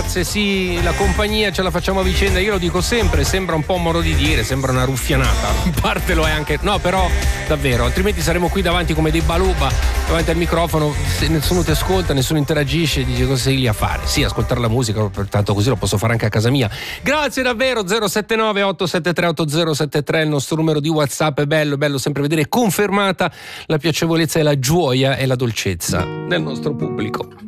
ragazze, sì, la compagnia ce la facciamo a vicenda, io lo dico sempre, sembra un po' un modo di dire, sembra una ruffianata, in parte lo è anche, no, però davvero, altrimenti saremo qui davanti come dei baluba, davanti al microfono, se nessuno ti ascolta, nessuno interagisce, dice cosa sei lì a fare? Sì, ascoltare la musica, tanto così lo posso fare anche a casa mia. Grazie davvero. 079 873 8073 il nostro numero di WhatsApp. È bello sempre vedere confermata la piacevolezza e la gioia e la dolcezza del nostro pubblico.